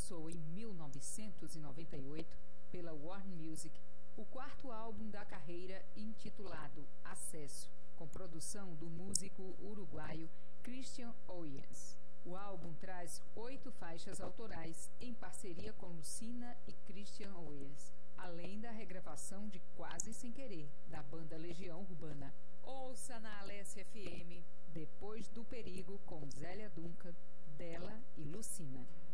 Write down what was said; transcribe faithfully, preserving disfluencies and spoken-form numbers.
lançou em mil novecentos e noventa e oito, pela Warner Music, o quarto álbum da carreira intitulado Acesso, com produção do músico uruguaio Christian Oyens. O álbum traz oito faixas autorais em parceria com Lucina e Christian Oyens, além da regravação de Quase Sem Querer, da banda Legião Urbana. Ouça na Alessia F M, Depois do Perigo, com Zélia Duncan, Dela e Lucina.